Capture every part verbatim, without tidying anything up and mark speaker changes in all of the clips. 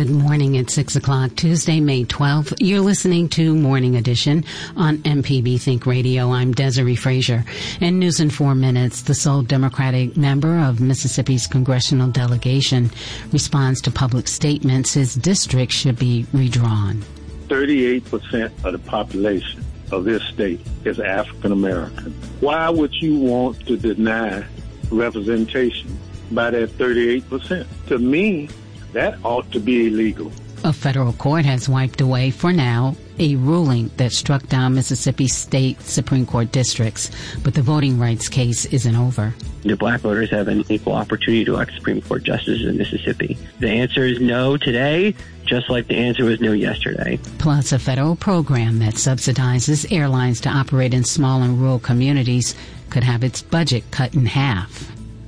Speaker 1: Good morning at six o'clock, Tuesday, May twelfth. You're listening to Morning Edition on M P B Think Radio. I'm Desiree Frazier. In News in Four Minutes, the sole Democratic member of Mississippi's congressional delegation responds to public statements his district should be redrawn.
Speaker 2: thirty-eight percent of the population of this state is African American. Why would you want to deny representation by that thirty-eight percent? To me, that ought to be illegal.
Speaker 1: A federal court has wiped away, for now, a ruling that struck down Mississippi State Supreme Court districts. But the voting rights case isn't over.
Speaker 3: Do black voters have an equal opportunity to elect Supreme Court justices in Mississippi? The answer is no today, just like the answer was no yesterday.
Speaker 1: Plus, a federal program that subsidizes airlines to operate in small and rural communities could have its budget cut in half.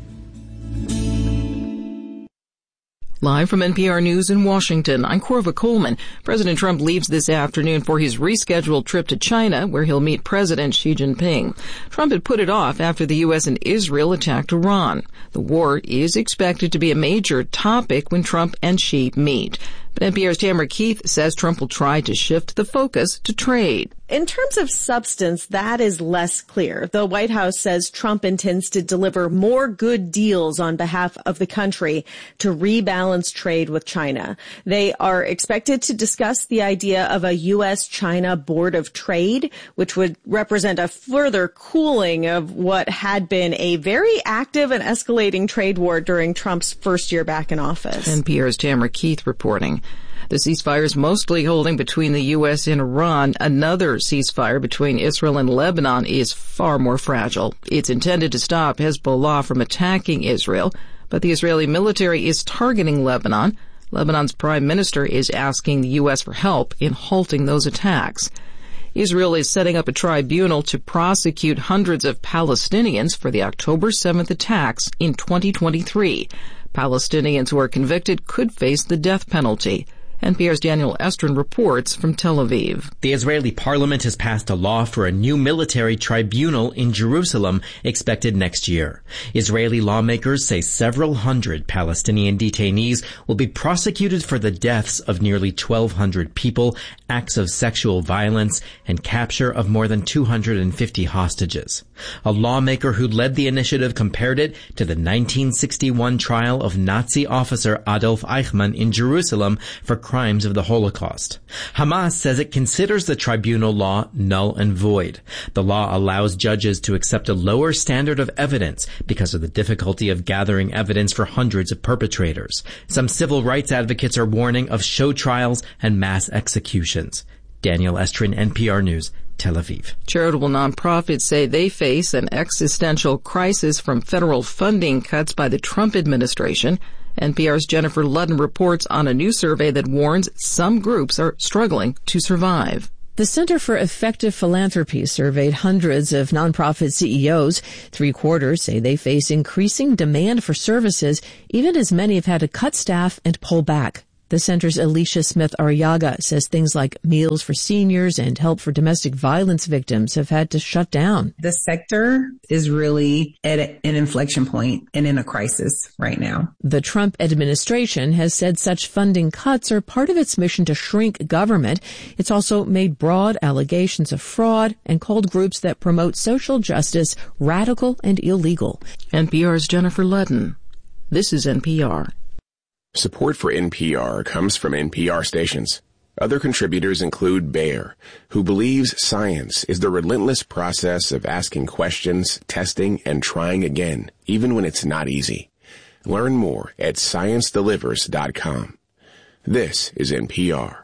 Speaker 4: Live from N P R News in Washington, I'm Corva Coleman. President Trump leaves this afternoon for his rescheduled trip to China, where he'll meet President Xi Jinping. Trump had put it off after the U S and Israel attacked Iran. The war is expected to be a major topic when Trump and Xi meet. But N P R's Tamara Keith says Trump will try to shift the focus to trade.
Speaker 5: In terms of substance, that is less clear. The White House says Trump intends to deliver more good deals on behalf of the country to rebalance trade with China. They are expected to discuss the idea of a U S China Board of Trade, which would represent a further cooling of what had been a very active and escalating trade war during Trump's first year back in office.
Speaker 4: N P R's Tamara Keith reporting. The ceasefire is mostly holding between the U S and Iran. Another ceasefire between Israel and Lebanon is far more fragile. It's intended to stop Hezbollah from attacking Israel, but the Israeli military is targeting Lebanon. Lebanon's prime minister is asking the U S for help in halting those attacks. Israel is setting up a tribunal to prosecute hundreds of Palestinians for the October seventh attacks in twenty twenty-three. Palestinians who are convicted could face the death penalty. N P R's Daniel Estrin reports from Tel Aviv.
Speaker 6: The Israeli parliament has passed a law for a new military tribunal in Jerusalem expected next year. Israeli lawmakers say several hundred Palestinian detainees will be prosecuted for the deaths of nearly twelve hundred people, acts of sexual violence, and capture of more than two hundred fifty hostages. A lawmaker who led the initiative compared it to the nineteen sixty-one trial of Nazi officer Adolf Eichmann in Jerusalem for crimes of the Holocaust. Hamas says it considers the tribunal law null and void. The law allows judges to accept a lower standard of evidence because of the difficulty of gathering evidence for hundreds of perpetrators. Some civil rights advocates are warning of show trials and mass executions. Daniel Estrin, N P R News, Tel Aviv.
Speaker 4: Charitable nonprofits say they face an existential crisis from federal funding cuts by the Trump administration. N P R's Jennifer Ludden reports on a new survey that warns some groups are struggling to survive.
Speaker 7: The Center for Effective Philanthropy surveyed hundreds of nonprofit C E Os. Three quarters say they face increasing demand for services, even as many have had to cut staff and pull back. The center's Alicia Smith-Arriaga says things like meals for seniors and help for domestic violence victims have had to shut down.
Speaker 8: The sector is really at an inflection point and in a crisis right now.
Speaker 7: The Trump administration has said such funding cuts are part of its mission to shrink government. It's also made broad allegations of fraud and called groups that promote social justice radical and illegal.
Speaker 4: N P R's Jennifer Ludden. This is N P R.
Speaker 9: Support for N P R comes from N P R stations. Other contributors include Bayer, who believes science is the relentless process of asking questions, testing, and trying again, even when it's not easy. Learn more at science delivers dot com. This is N P R.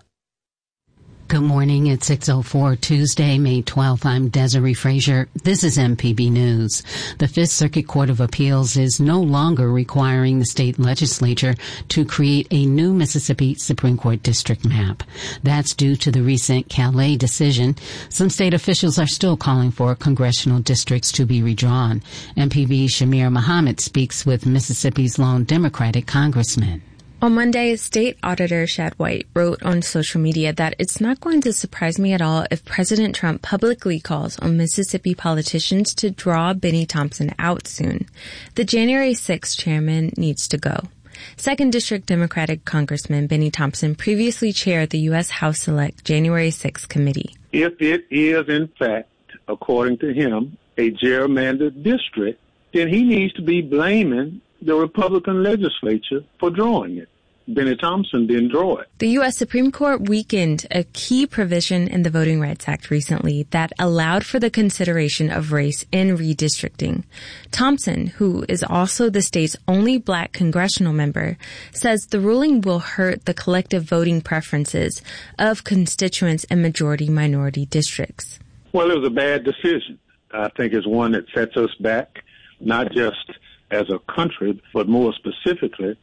Speaker 1: Good morning. It's six oh four, Tuesday, May twelfth. I'm Desiree Frazier. This is M P B News. The Fifth Circuit Court of Appeals is no longer requiring the state legislature to create a new Mississippi Supreme Court district map. That's due to the recent Calais decision. Some state officials are still calling for congressional districts to be redrawn. M P B's Shamir Muhammad speaks with Mississippi's lone Democratic congressman.
Speaker 10: On Monday, State Auditor Shad White wrote on social media that it's not going to surprise me at all if President Trump publicly calls on Mississippi politicians to draw Benny Thompson out soon. The January sixth chairman needs to go. Second District Democratic Congressman Benny Thompson previously chaired the U S House Select January sixth committee.
Speaker 2: If it is, in fact, according to him, a gerrymandered district, then he needs to be blaming the Republican legislature for drawing it. Benny Thompson didn't draw it.
Speaker 10: The U S Supreme Court weakened a key provision in the Voting Rights Act recently that allowed for the consideration of race in redistricting. Thompson, who is also the state's only black congressional member, says the ruling will hurt the collective voting preferences of constituents in majority-minority districts.
Speaker 2: Well, it was a bad decision. I think it's one that sets us back, not just as a country, but more specifically,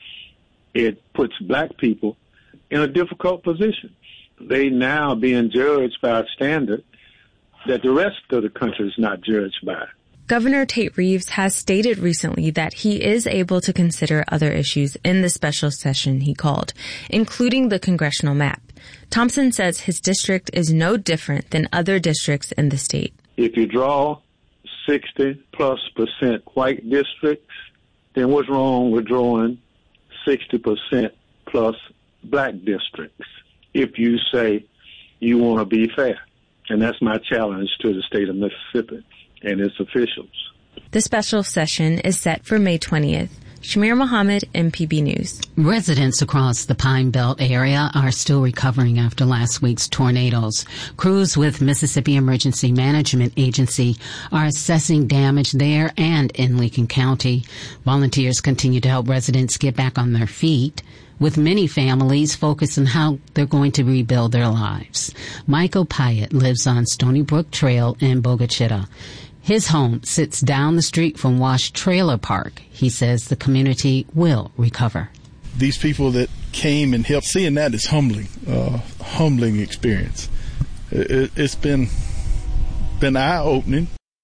Speaker 2: it puts black people in a difficult position. They now being judged by a standard that the rest of the country is not judged by.
Speaker 10: Governor Tate Reeves has stated recently that he is able to consider other issues in the special session he called, including the congressional map. Thompson says his district is no different than other districts in the state.
Speaker 2: If you draw sixty plus percent white districts, then what's wrong with drawing sixty percent plus black districts if you say you want to be fair? And that's my challenge to the state of Mississippi and its officials.
Speaker 10: The special session is set for May twentieth. Shamir Mohammed, M P B News.
Speaker 1: Residents across the Pine Belt area are still recovering after last week's tornadoes. Crews with Mississippi Emergency Management Agency are assessing damage there and in Lincoln County. Volunteers continue to help residents get back on their feet, with many families focused on how they're going to rebuild their lives. Michael Pyatt lives on Stony Brook Trail in Bogachita. His home sits down the street from Wash Trailer Park. He says the community will recover.
Speaker 11: These people that came and helped, seeing that is humbling, uh, humbling experience. It, it's been been eye-opening.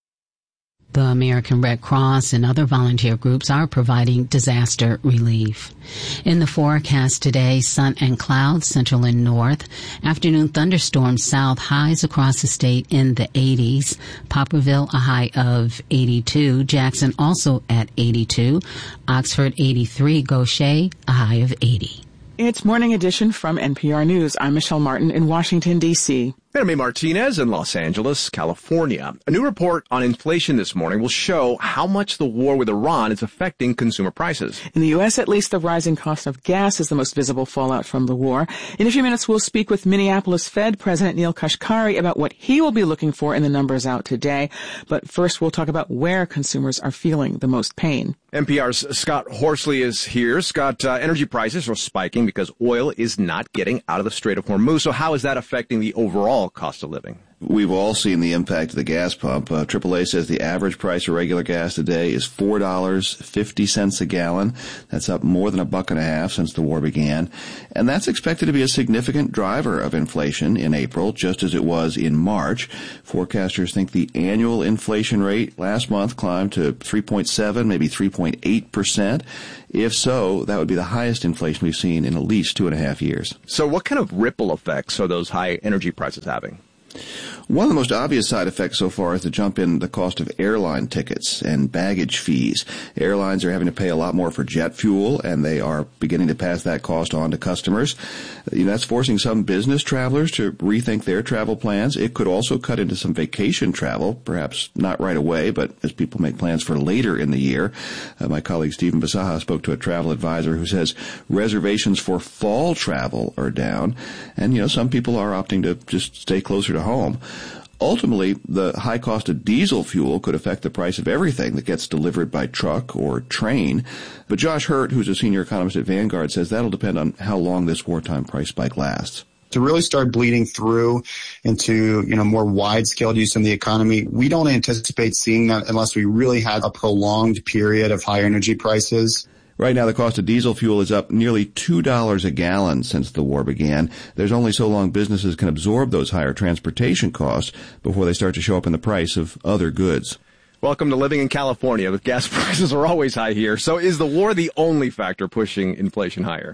Speaker 1: The American Red Cross and other volunteer groups are providing disaster relief. In the forecast today, sun and clouds, central and north. Afternoon thunderstorms south, highs across the state in the eighties. Poplarville, a high of eighty-two. Jackson also at eighty-two. Oxford, eighty-three. Gaucher, a high of eighty.
Speaker 12: It's Morning Edition from N P R News. I'm Michelle Martin in Washington, D C
Speaker 13: Benjamin Martinez in Los Angeles, California. A new report on inflation this morning will show how much the war with Iran is affecting consumer prices.
Speaker 12: In the U S, at least, the rising cost of gas is the most visible fallout from the war. In a few minutes, we'll speak with Minneapolis Fed President Neel Kashkari about what he will be looking for in the numbers out today. But first, we'll talk about where consumers are feeling the most pain.
Speaker 13: N P R's Scott Horsley is here. Scott, uh, energy prices are spiking because oil is not getting out of the Strait of Hormuz. So how is that affecting the overall cost of living?
Speaker 14: We've all seen the impact of the gas pump. Uh, triple A says the average price of regular gas today is four dollars and fifty cents a gallon. That's up more than a buck and a half since the war began. And that's expected to be a significant driver of inflation in April, just as it was in March. Forecasters think the annual inflation rate last month climbed to three point seven, maybe three point eight percent. If so, that would be the highest inflation we've seen in at least two and a half years.
Speaker 13: So what kind of ripple effects are those high energy prices having?
Speaker 14: One of the most obvious side effects so far is the jump in the cost of airline tickets and baggage fees. Airlines are having to pay a lot more for jet fuel, and they are beginning to pass that cost on to customers. You know, that's forcing some business travelers to rethink their travel plans. It could also cut into some vacation travel, perhaps not right away, but as people make plans for later in the year. Uh, my colleague Stephen Basaha spoke to a travel advisor who says reservations for fall travel are down, and, you know, some people are opting to just stay closer to home. Ultimately, the high cost of diesel fuel could affect the price of everything that gets delivered by truck or train. But Josh Hurt, who's a senior economist at Vanguard, says that'll depend on how long this wartime price spike lasts.
Speaker 15: To really start bleeding through into, you know, more wide-scale use in the economy, we don't anticipate seeing that unless we really had a prolonged period of high energy prices.
Speaker 14: Right now, the cost of diesel fuel is up nearly two dollars a gallon since the war began. There's only so long businesses can absorb those higher transportation costs before they start to show up in the price of other goods.
Speaker 13: Welcome to living in California. The gas prices are always high here. So is the war the only factor pushing inflation higher?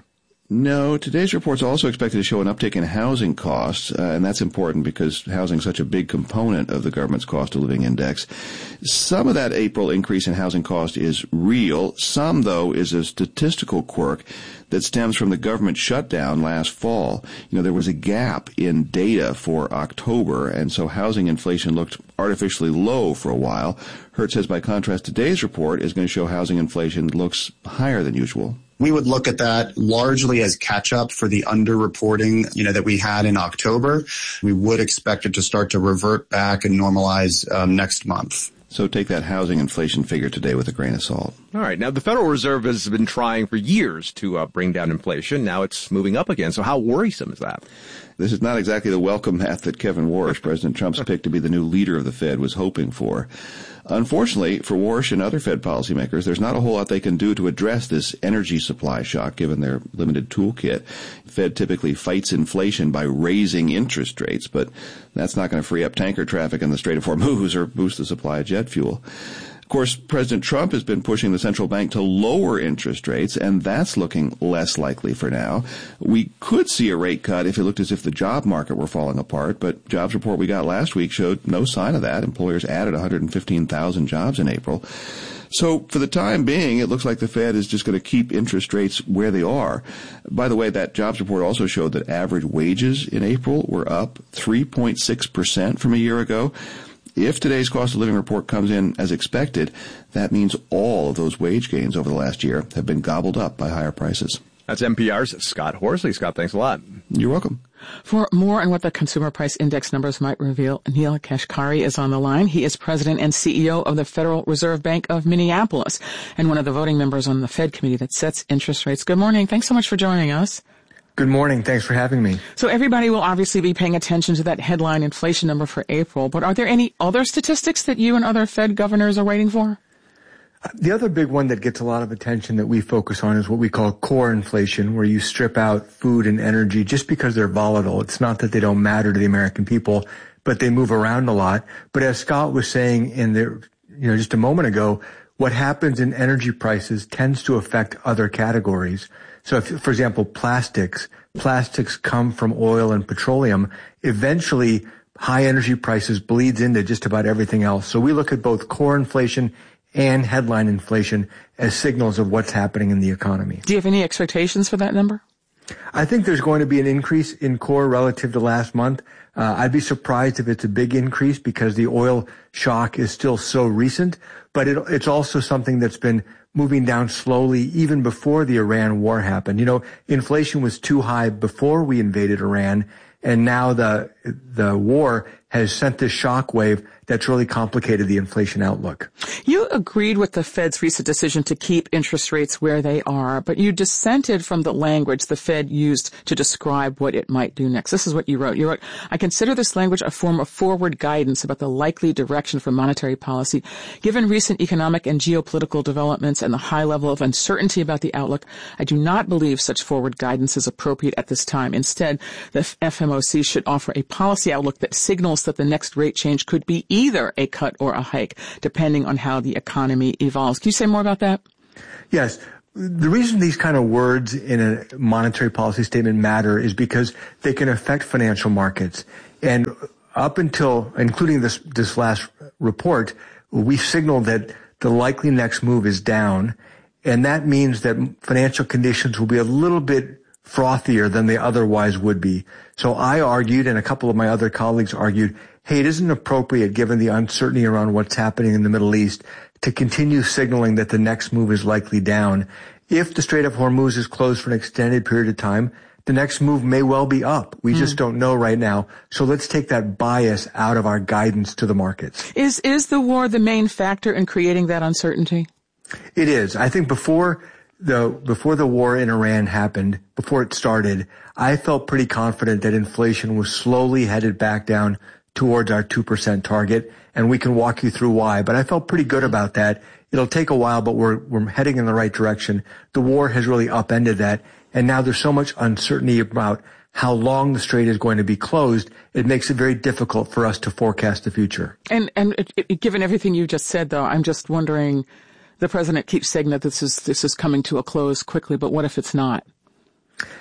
Speaker 14: No, today's report's also expected to show an uptick in housing costs, uh, and that's important because housing is such a big component of the government's cost of living index. Some of that April increase in housing cost is real. Some, though, is a statistical quirk that stems from the government shutdown last fall. You know, there was a gap in data for October, and so housing inflation looked artificially low for a while. Hertz says, by contrast, today's report is going to show housing inflation looks higher than usual.
Speaker 15: We would look at that largely as catch-up for the underreporting, you know, that we had in October. We would expect it to start to revert back and normalize um, next month.
Speaker 14: So take that housing inflation figure today with a grain of salt.
Speaker 13: All right. Now, the Federal Reserve has been trying for years to uh, bring down inflation. Now it's moving up again. So how worrisome is that?
Speaker 14: This is not exactly the welcome mat that Kevin Warsh, President Trump's pick to be the new leader of the Fed, was hoping for. Unfortunately, for Warsh and other Fed policymakers, there's not a whole lot they can do to address this energy supply shock, given their limited toolkit. The Fed typically fights inflation by raising interest rates, but that's not going to free up tanker traffic in the Strait of Hormuz or boost the supply of jet fuel. Of course, President Trump has been pushing the central bank to lower interest rates, and that's looking less likely for now. We could see a rate cut if it looked as if the job market were falling apart, but jobs report we got last week showed no sign of that. Employers added one hundred fifteen thousand jobs in April. So for the time being, it looks like the Fed is just going to keep interest rates where they are. By the way, that jobs report also showed that average wages in April were up three point six percent from a year ago. If today's cost of living report comes in as expected, that means all of those wage gains over the last year have been gobbled up by higher prices.
Speaker 13: That's N P R's Scott Horsley. Scott, thanks a lot.
Speaker 14: You're welcome.
Speaker 12: For more on what the consumer price index numbers might reveal, Neel Kashkari is on the line. He is president and C E O of the Federal Reserve Bank of Minneapolis and one of the voting members on the Fed committee that sets interest rates. Good morning. Thanks so much for joining us.
Speaker 16: Good morning. Thanks for having me.
Speaker 12: So everybody will obviously be paying attention to that headline inflation number for April, but are there any other statistics that you and other Fed governors are waiting for?
Speaker 16: The other big one that gets a lot of attention that we focus on is what we call core inflation, where you strip out food and energy just because they're volatile. It's not that they don't matter to the American people, but they move around a lot. But as Scott was saying in the, you know, just a moment ago, what happens in energy prices tends to affect other categories. So if, for example, plastics, plastics come from oil and petroleum. Eventually, high energy prices bleeds into just about everything else. So we look at both core inflation and headline inflation as signals of what's happening in the economy.
Speaker 12: Do you have any expectations for that number?
Speaker 16: I think there's going to be an increase in core relative to last month. Uh, I'd be surprised if it's a big increase because the oil shock is still so recent, but it, it's also something that's been moving down slowly even before the Iran war happened. You know, inflation was too high before we invaded Iran, and now the the war has sent this shock wave that's really complicated the inflation outlook.
Speaker 12: You agreed with the Fed's recent decision to keep interest rates where they are, but you dissented from the language the Fed used to describe what it might do next. This is what you wrote. You wrote, I consider this language a form of forward guidance about the likely direction for monetary policy. Given recent economic and geopolitical developments and the high level of uncertainty about the outlook, I do not believe such forward guidance is appropriate at this time. Instead, the F M O C should offer a policy outlook that signals that the next rate change could be either a cut or a hike, depending on how the economy evolves. Can you say more about that?
Speaker 16: Yes. The reason these kind of words in a monetary policy statement matter is because they can affect financial markets. And up until, including this, this last report, we signaled that the likely next move is down. And that means that financial conditions will be a little bit frothier than they otherwise would be. So I argued, and a couple of my other colleagues argued, hey, it isn't appropriate given the uncertainty around what's happening in the Middle East to continue signaling that the next move is likely down. If the Strait of Hormuz is closed for an extended period of time, the next move may well be up. We mm. just don't know right now. So let's take that bias out of our guidance to the markets.
Speaker 12: Is, is the war the main factor in creating that uncertainty?
Speaker 16: It is. I think before the, before the war in Iran happened, before it started, I felt pretty confident that inflation was slowly headed back down towards our two percent target, and we can walk you through why. But I felt pretty good about that. It'll take a while, but we're, we're heading in the right direction. The war has really upended that, and now there's so much uncertainty about how long the strait is going to be closed, it makes it very difficult for us to forecast the future.
Speaker 12: And, and it, it, given everything you just said, though, I'm just wondering, the president keeps saying that this is, this is coming to a close quickly, but what if it's not?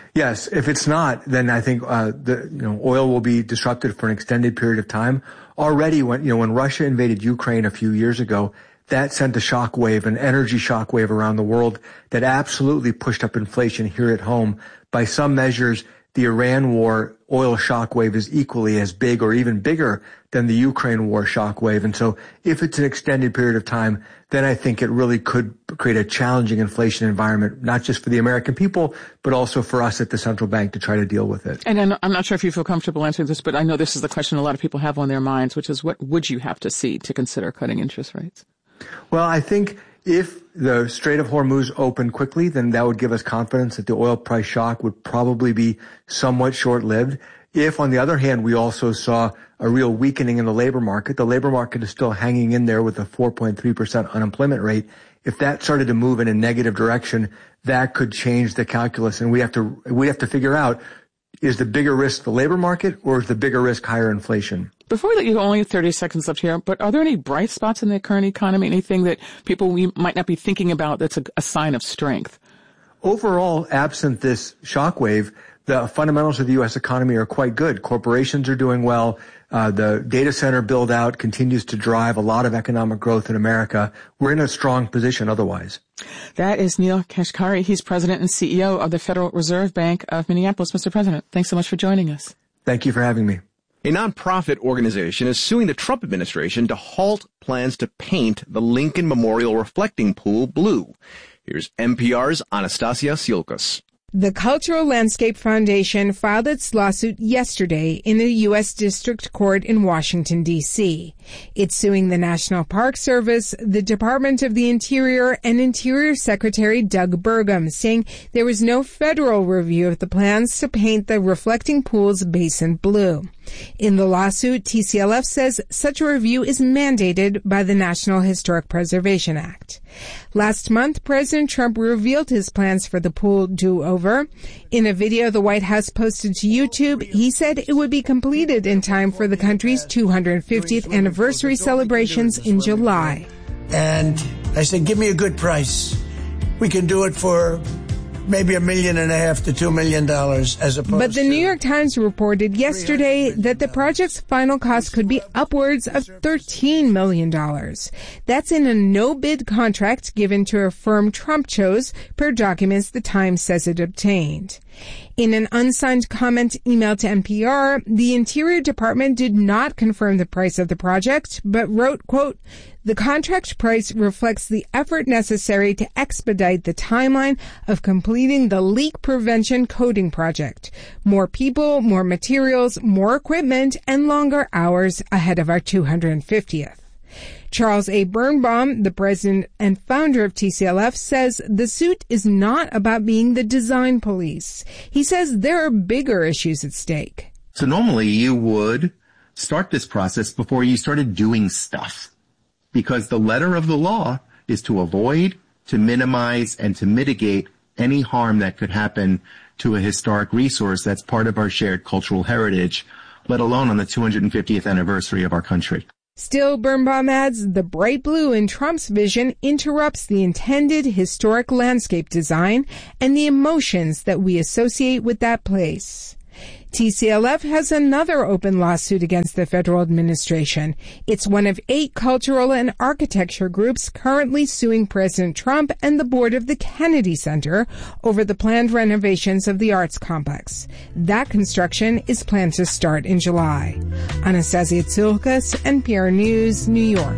Speaker 16: Yes, if it's not, then I think uh, the you know oil will be disrupted for an extended period of time. Already, when you know when Russia invaded Ukraine a few years ago, that sent a shockwave, an energy shockwave around the world that absolutely pushed up inflation here at home. By some measures, the Iran war oil shockwave is equally as big or even bigger than the Ukraine war shockwave. And so if it's an extended period of time, then I think it really could create a challenging inflation environment, not just for the American people, but also for us at the central bank to try to deal with it.
Speaker 12: And I'm not sure if you feel comfortable answering this, but I know this is the question a lot of people have on their minds, which is what would you have to see to consider cutting interest rates?
Speaker 16: Well, I think if the Strait of Hormuz opened quickly, then that would give us confidence that the oil price shock would probably be somewhat short-lived. If, on the other hand, we also saw a real weakening in the labor market, the labor market is still hanging in there with a four point three percent unemployment rate. If that started to move in a negative direction, that could change the calculus. And we have to, we have to figure out, is the bigger risk the labor market or is the bigger risk higher inflation?
Speaker 12: Before we let you go, only thirty seconds left here, but are there any bright spots in the current economy, anything that people we might not be thinking about that's a, a sign of strength?
Speaker 16: Overall, absent this shockwave, the fundamentals of the U S economy are quite good. Corporations are doing well. Uh, the data center build out continues to drive a lot of economic growth in America. We're in a strong position otherwise.
Speaker 12: That is Neel Kashkari. He's president and C E O of the Federal Reserve Bank of Minneapolis. Mister President, thanks so much for joining us.
Speaker 16: Thank you for having me.
Speaker 13: A nonprofit organization is suing the Trump administration to halt plans to paint the Lincoln Memorial Reflecting Pool blue. Here's N P R's Anastasia Siolkas.
Speaker 17: The Cultural Landscape Foundation filed its lawsuit yesterday in the U S District Court in Washington, D C It's suing the National Park Service, the Department of the Interior, and Interior Secretary Doug Burgum, saying there was no federal review of the plans to paint the reflecting pool's basin blue. In the lawsuit, T C L F says such a review is mandated by the National Historic Preservation Act. Last month, President Trump revealed his plans for the pool do-over. In a video the White House posted to YouTube, he said it would be completed in time for the country's two hundred fiftieth anniversary celebrations in July.
Speaker 18: And I said, give me a good price. We can do it for maybe a million and a half to two million dollars as opposed to...
Speaker 17: But the New York Times reported yesterday that the project's final cost could be upwards of thirteen million dollars. That's in a no-bid contract given to a firm Trump chose, per documents the Times says it obtained. In an unsigned comment emailed to N P R, the Interior Department did not confirm the price of the project, but wrote, quote, the contract price reflects the effort necessary to expedite the timeline of completing the leak prevention coating project. More people, more materials, more equipment, and longer hours ahead of our two hundred fiftieth. Charles A. Birnbaum, the president and founder of T C L F, says the suit is not about being the design police. He says there are bigger issues at stake.
Speaker 19: So normally you would start this process before you started doing stuff, because the letter of the law is to avoid, to minimize, and to mitigate any harm that could happen to a historic resource that's part of our shared cultural heritage, let alone on the two hundred fiftieth anniversary of our country.
Speaker 17: Still, Birnbaum adds, the bright blue in Trump's vision interrupts the intended historic landscape design and the emotions that we associate with that place. T C L F has another open lawsuit against the federal administration. It's one of eight cultural and architecture groups currently suing President Trump and the board of the Kennedy Center over the planned renovations of the arts complex. That construction is planned to start in July. Anastasia Tsilkas, N P R News, New York.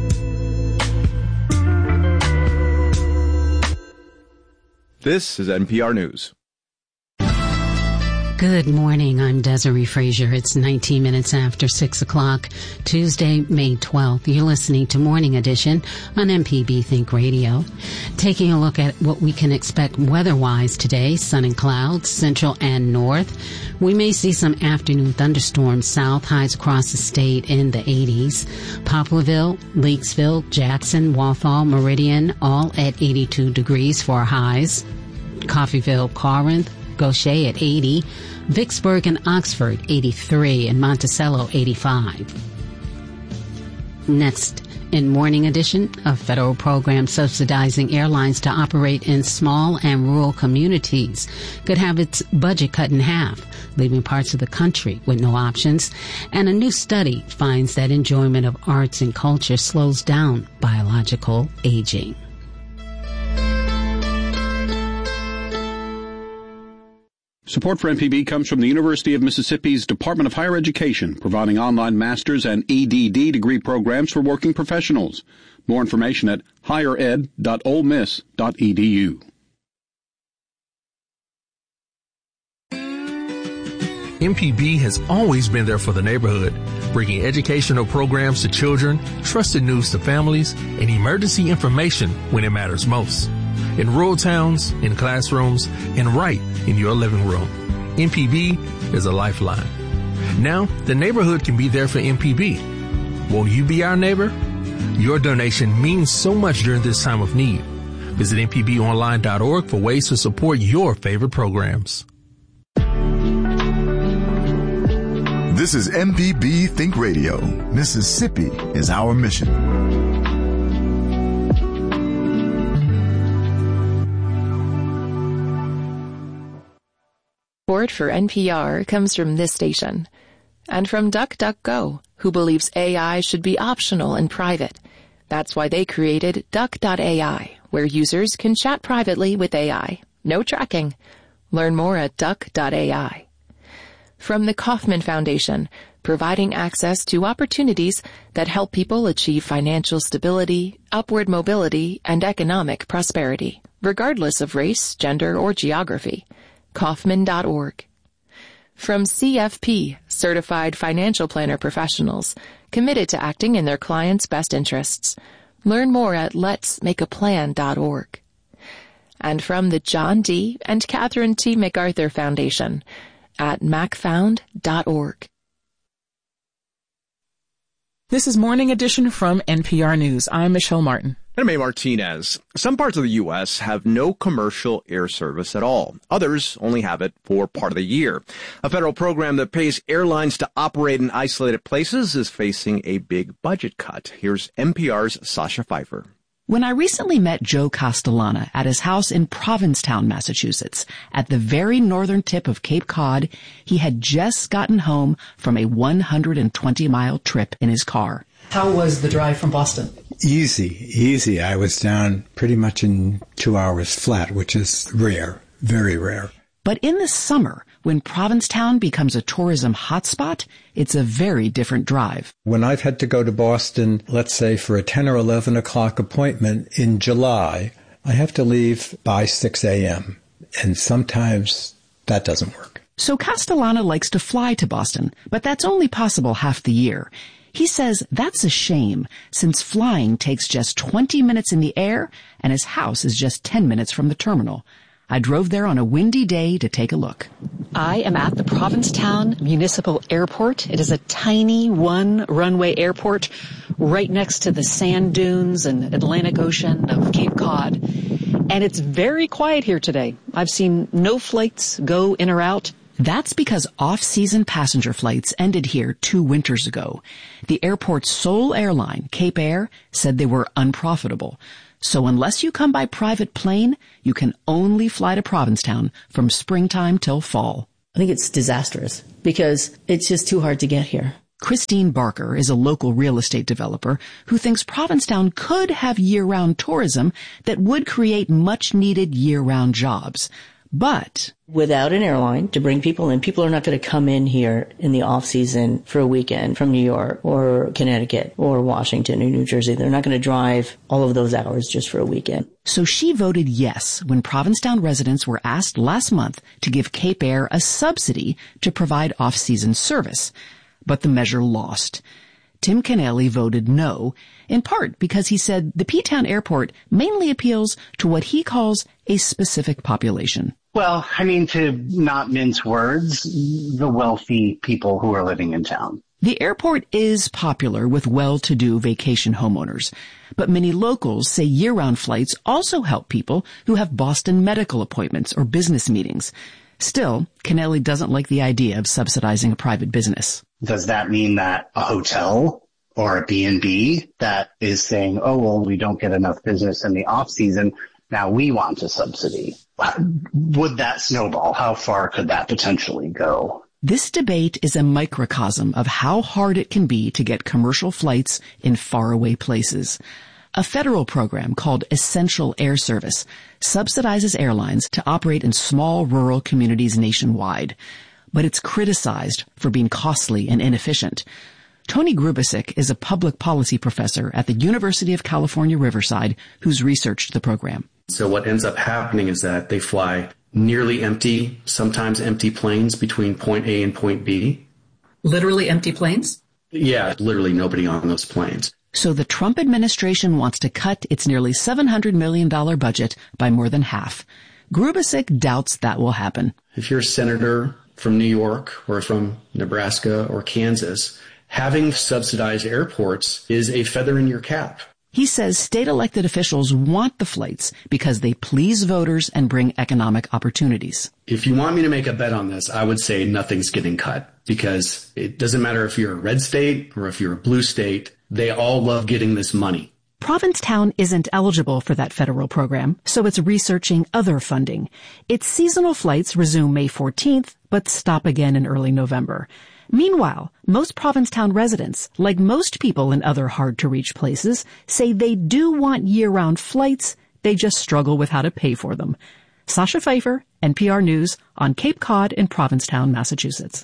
Speaker 13: This is N P R News.
Speaker 1: Good morning. I'm Desiree Frazier. It's nineteen minutes after six o'clock, Tuesday, May twelfth. You're listening to Morning Edition on M P B Think Radio. Taking a look at what we can expect weather-wise today, sun and clouds, central and north. We may see some afternoon thunderstorms south, highs across the state in the eighties. Poplarville, Leakesville, Jackson, Walthall, Meridian, all at eighty-two degrees for highs. Coffeyville, Corinth, Gaucher at eighty. Vicksburg and Oxford, eighty-three, and Monticello, eighty-five. Next In Morning Edition, a federal program subsidizing airlines to operate in small and rural communities could have its budget cut in half, leaving parts of the country with no options. And a new study finds that enjoyment of arts and culture slows down biological aging.
Speaker 20: Support for M P B comes from the University of Mississippi's Department of Higher Education, providing online master's and E D D degree programs for working professionals. More information at higher ed dot ole miss dot e d u.
Speaker 21: M P B has always been there for the neighborhood, bringing educational programs to children, trusted news to families, and emergency information when it matters most. In rural towns, in classrooms, and right in your living room. M P B is a lifeline. Now, the neighborhood can be there for M P B. Won't you be our neighbor? Your donation means so much during this time of need. Visit m p b online dot org for ways to support your favorite programs.
Speaker 22: This is M P B Think Radio. Mississippi is our mission.
Speaker 23: Support for N P R comes from this station and from DuckDuckGo, who believes A I should be optional and private. That's why they created Duck dot A I, where users can chat privately with A I. No tracking. Learn more at Duck dot A I. From the Kauffman Foundation, providing access to opportunities that help people achieve financial stability, upward mobility, and economic prosperity, regardless of race, gender, or geography. Kauffman dot org. From C F P, Certified Financial Planner Professionals, committed to acting in their clients' best interests. Learn more at lets make a plan dot org. And from the John D. and Catherine T. MacArthur Foundation at mac found dot org.
Speaker 12: This is Morning Edition from N P R News. I'm Michelle Martin.
Speaker 13: And I'm A. Martinez. Some parts of the U S have no commercial air service at all. Others only have it for part of the year. A federal program that pays airlines to operate in isolated places is facing a big budget cut. Here's N P R's Sasha Pfeiffer.
Speaker 24: When I recently met Joe Castellana at his house in Provincetown, Massachusetts, at the very northern tip of Cape Cod, he had just gotten home from a one hundred twenty mile trip in his car.
Speaker 25: How was the drive from Boston?
Speaker 26: Easy, easy. I was down pretty much in two hours flat, which is rare, very rare.
Speaker 24: But in the summer, when Provincetown becomes a tourism hotspot, it's a very different drive.
Speaker 26: When I've had to go to Boston, let's say for a ten or eleven o'clock appointment in July, I have to leave by six a.m. And sometimes that doesn't work.
Speaker 24: So Castellana likes to fly to Boston, but that's only possible half the year. He says that's a shame, since flying takes just twenty minutes in the air, and his house is just ten minutes from the terminal. I drove there on a windy day to take a look.
Speaker 25: I am at the Provincetown Municipal Airport. It is a tiny one-runway airport right next to the sand dunes and Atlantic Ocean of Cape Cod. And it's very quiet here today. I've seen no flights go in or out.
Speaker 24: That's because off-season passenger flights ended here two winters ago. The airport's sole airline, Cape Air, said they were unprofitable. So unless you come by private plane, you can only fly to Provincetown from springtime till fall.
Speaker 27: I think it's disastrous because it's just too hard to get here.
Speaker 24: Christine Barker is a local real estate developer who thinks Provincetown could have year-round tourism that would create much-needed year-round jobs. But
Speaker 27: without an airline to bring people in, people are not going to come in here in the off season for a weekend from New York or Connecticut or Washington or New Jersey. They're not going to drive all of those hours just for a weekend.
Speaker 24: So she voted yes when Provincetown residents were asked last month to give Cape Air a subsidy to provide off-season service. But the measure lost. Tim Kennelly voted no, in part because he said the P-Town Airport mainly appeals to what he calls a specific population.
Speaker 28: Well, I mean, to not mince words, the wealthy people who are living in town.
Speaker 24: The airport is popular with well-to-do vacation homeowners, but many locals say year-round flights also help people who have Boston medical appointments or business meetings. Still, Kennelly doesn't like the idea of subsidizing a private business.
Speaker 28: Does that mean that a hotel or a B and B that is saying, oh, well, we don't get enough business in the off season. Now we want a subsidy. Would that snowball? How far could that potentially go?
Speaker 24: This debate is a microcosm of how hard it can be to get commercial flights in faraway places. A federal program called Essential Air Service subsidizes airlines to operate in small rural communities nationwide, but it's criticized for being costly and inefficient. Tony Grubasic is a public policy professor at the University of California, Riverside, who's researched the program.
Speaker 2: So what ends up happening is that they fly nearly empty, sometimes empty planes between point A and point B.
Speaker 25: Literally empty planes?
Speaker 2: Yeah, literally nobody on those planes.
Speaker 24: So the Trump administration wants to cut its nearly seven hundred million dollars budget by more than half. Grubasic doubts that will happen.
Speaker 2: If you're a senator from New York or from Nebraska or Kansas, having subsidized airports is a feather in your cap.
Speaker 24: He says state elected officials want the flights because they please voters and bring economic opportunities.
Speaker 2: If you want me to make a bet on this, I would say nothing's getting cut, because it doesn't matter if you're a red state or if you're a blue state. They all love getting this money.
Speaker 24: Provincetown isn't eligible for that federal program, so it's researching other funding. Its seasonal flights resume May fourteenth, but stop again in early November. Meanwhile, most Provincetown residents, like most people in other hard-to-reach places, say they do want year-round flights, they just struggle with how to pay for them. Sasha Pfeiffer, N P R News, on Cape Cod in Provincetown, Massachusetts.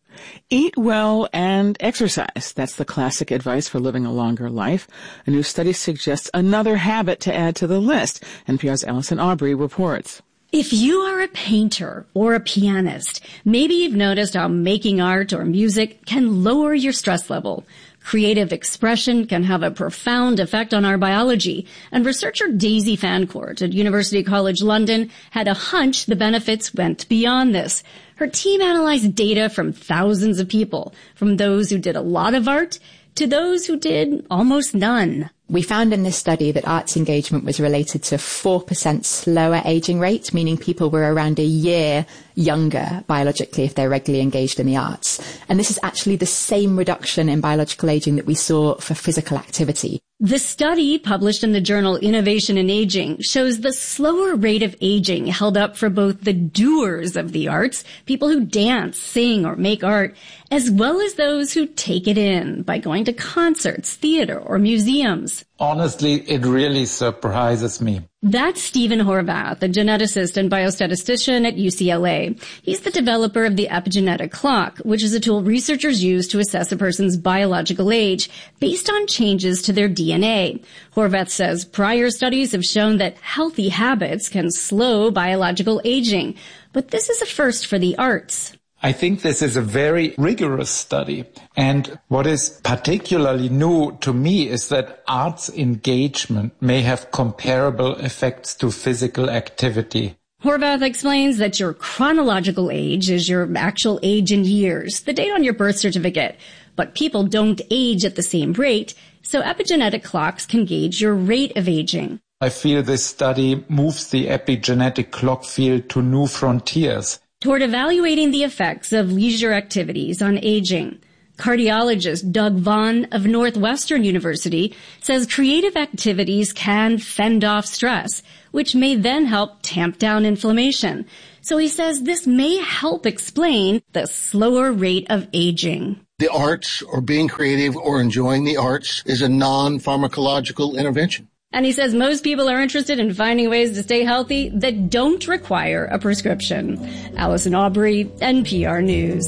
Speaker 12: Eat well and exercise. That's the classic advice for living a longer life. A new study suggests another habit to add to the list. N P R's Allison Aubrey reports.
Speaker 3: If you are a painter or a pianist, maybe you've noticed how making art or music can lower your stress level. Creative expression can have a profound effect on our biology, and researcher Daisy Fancourt at University College London had a hunch the benefits went beyond this. Her team analyzed data from thousands of people, from those who did a lot of art to those who did almost none.
Speaker 4: We found in this study that arts engagement was related to four percent slower aging rate, meaning people were around a year younger biologically if they're regularly engaged in the arts. And this is actually the same reduction in biological aging that we saw for physical activity.
Speaker 3: The study, published in the journal Innovation in Aging, shows the slower rate of aging held up for both the doers of the arts, people who dance, sing, or make art, as well as those who take it in by going to concerts, theater, or museums.
Speaker 5: Honestly, it really surprises me.
Speaker 3: That's Stephen Horvath, a geneticist and biostatistician at U C L A. He's the developer of the epigenetic clock, which is a tool researchers use to assess a person's biological age based on changes to their D N A. Horvath says prior studies have shown that healthy habits can slow biological aging, but this is a first for the arts.
Speaker 5: I think this is a very rigorous study. And what is particularly new to me is that arts engagement may have comparable effects to physical activity.
Speaker 3: Horvath explains that your chronological age is your actual age in years, the date on your birth certificate. But people don't age at the same rate, so epigenetic clocks can gauge your rate of aging.
Speaker 5: I feel this study moves the epigenetic clock field to new frontiers
Speaker 3: toward evaluating the effects of leisure activities on aging. Cardiologist Doug Vaughn of Northwestern University says creative activities can fend off stress, which may then help tamp down inflammation. So he says this may help explain the slower rate of aging.
Speaker 6: The arts, or being creative or enjoying the arts, is a non-pharmacological intervention.
Speaker 3: And he says most people are interested in finding ways to stay healthy that don't require a prescription. Allison Aubrey, N P R News.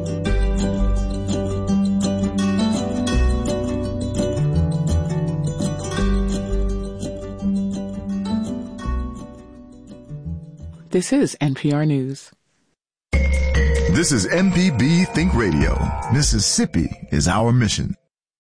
Speaker 12: This is N P R News.
Speaker 22: This is M P B Think Radio. Mississippi is our mission.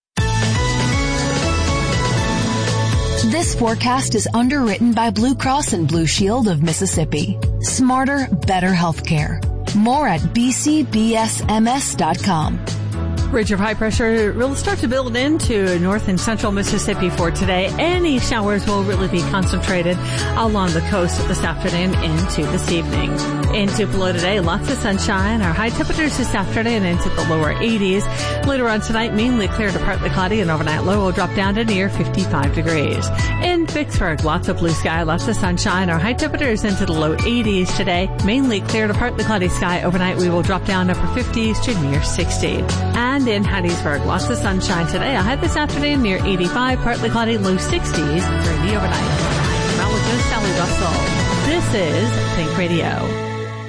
Speaker 7: This forecast is underwritten by Blue Cross and Blue Shield of Mississippi. Smarter, better healthcare. More at b c b s m s dot com.
Speaker 8: Ridge of high pressure will start to build into north and central Mississippi for today. Any showers will really be concentrated along the coast this afternoon into this evening. In Tupelo today, lots of sunshine. Our high temperatures this afternoon into the lower eighties. Later on tonight, mainly clear to partly cloudy, and overnight low will drop down to near fifty-five degrees. In Vicksburg, lots of blue sky, lots of sunshine. Our high temperatures into the low eighties today. Mainly clear to partly cloudy sky. Overnight, we will drop down upper fifties to near sixty. And in Hattiesburg, lots of sunshine today. A high this afternoon near eighty-five, partly cloudy, low sixties for the overnight. I'm meteorologist Sally Russell. This is Think Radio.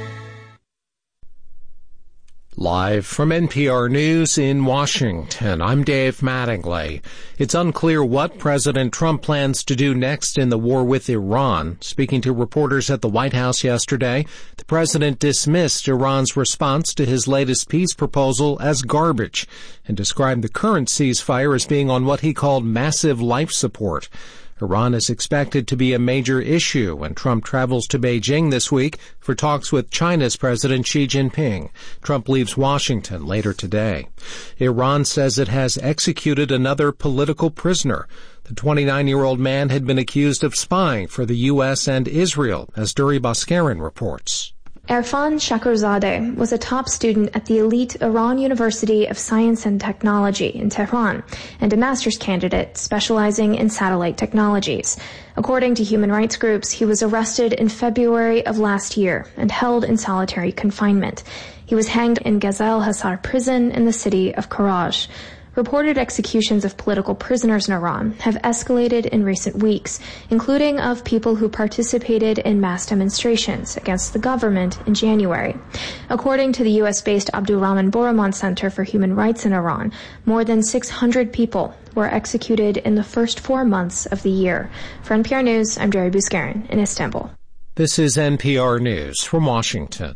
Speaker 9: Live from N P R News in Washington, I'm Dave Mattingly. It's unclear what President Trump plans to do next in the war with Iran. Speaking to reporters at the White House yesterday, the president dismissed Iran's response to his latest peace proposal as garbage and described the current ceasefire as being on what he called massive life support. Iran is expected to be a major issue when Trump travels to Beijing this week for talks with China's President Xi Jinping. Trump leaves Washington later today. Iran says it has executed another political prisoner. The twenty-nine-year-old man had been accused of spying for the U S and Israel, as Duri Baskarin reports.
Speaker 10: Erfan Shakurzadeh was a top student at the elite Iran University of Science and Technology in Tehran and a master's candidate specializing in satellite technologies. According to human rights groups, he was arrested in February of last year and held in solitary confinement. He was hanged in Ghazal Hasar prison in the city of Karaj. Reported executions of political prisoners in Iran have escalated in recent weeks, including of people who participated in mass demonstrations against the government in January. According to the U S-based Abdurrahman Borahman Center for Human Rights in Iran, more than six hundred people were executed in the first four months of the year. For N P R News, I'm Jerry Buskarin in Istanbul.
Speaker 9: This is N P R News from Washington.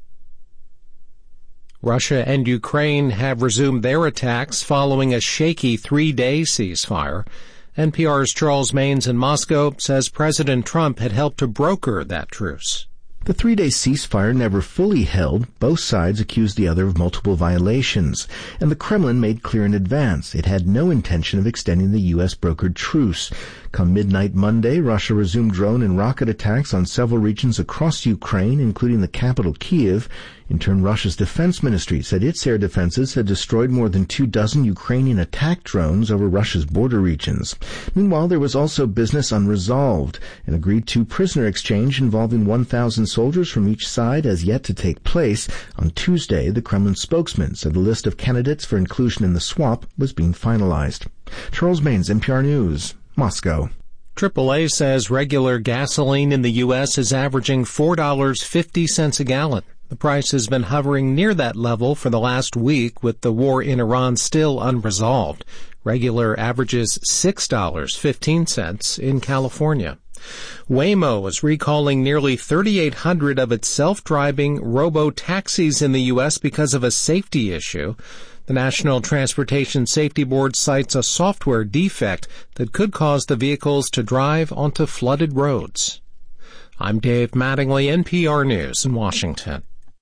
Speaker 9: Russia and Ukraine have resumed their attacks following a shaky three-day ceasefire. N P R's Charles Maynes in Moscow says President Trump had helped to broker that truce.
Speaker 11: The three-day ceasefire never fully held. Both sides accused the other of multiple violations, and the Kremlin made clear in advance it had no intention of extending the U S-brokered truce. Come midnight Monday, Russia resumed drone and rocket attacks on several regions across Ukraine, including the capital Kyiv. In turn, Russia's defense ministry said its air defenses had destroyed more than two dozen Ukrainian attack drones over Russia's border regions. Meanwhile, there was also business unresolved. An agreed-to prisoner exchange involving one thousand soldiers from each side has yet to take place. On Tuesday, the Kremlin spokesman said the list of candidates for inclusion in the swap was being finalized. Charles Maynes, N P R News, Moscow.
Speaker 9: triple A says regular gasoline in the U S is averaging four dollars and fifty cents a gallon. The price has been hovering near that level for the last week, with the war in Iran still unresolved. Regular averages six dollars and fifteen cents in California. Waymo is recalling nearly thirty-eight hundred of its self-driving robo-taxis in the U S because of a safety issue. The National Transportation Safety Board cites a software defect that could cause the vehicles to drive onto flooded roads. I'm Dave Mattingly, N P R News in Washington.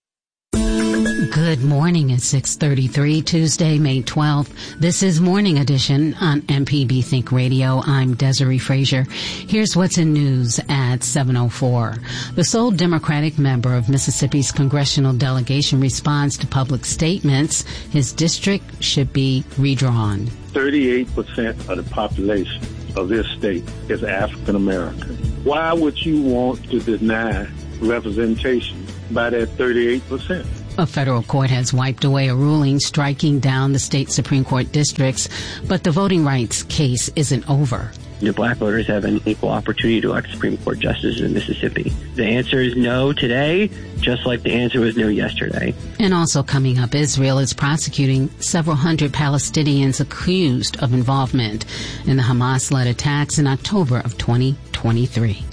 Speaker 1: Good morning at six thirty-three, Tuesday, May twelfth. This is Morning Edition on M P B Think Radio. I'm Desiree Frazier. Here's what's in news at seven oh four. The sole Democratic member of Mississippi's congressional delegation responds to public statements his district should be redrawn.
Speaker 14: thirty-eight percent of the population of this state is African American. Why would you want to deny representation by that thirty-eight percent?
Speaker 1: A federal court has wiped away a ruling striking down the state Supreme Court districts, but the voting rights case isn't over.
Speaker 15: Do black voters have an equal opportunity to elect Supreme Court justices in Mississippi? The answer is no today, just like the answer was no yesterday.
Speaker 1: And also coming up, Israel is prosecuting several hundred Palestinians accused of involvement in the Hamas-led attacks in October of twenty twenty-three.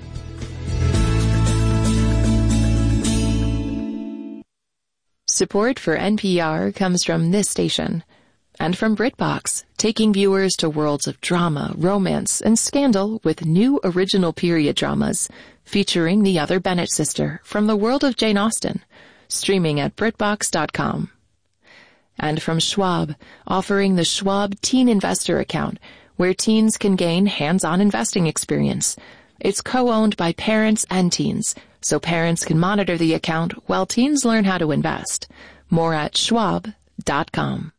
Speaker 23: Support for N P R comes from this station and from BritBox, taking viewers to worlds of drama, romance, and scandal with new original period dramas featuring the other Bennett sister from the world of Jane Austen, streaming at Brit Box dot com. And from Schwab, offering the Schwab Teen Investor Account, where teens can gain hands-on investing experience. It's co-owned by parents and teens, so parents can monitor the account while teens learn how to invest. More at schwab dot com.